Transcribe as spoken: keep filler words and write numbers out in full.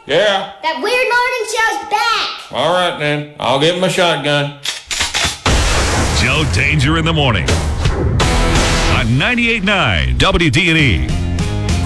Yeah. That Weird Morning Show's back. All right, then. I'll get my shotgun. Joe Danger in the morning on ninety-eight point nine W D and E.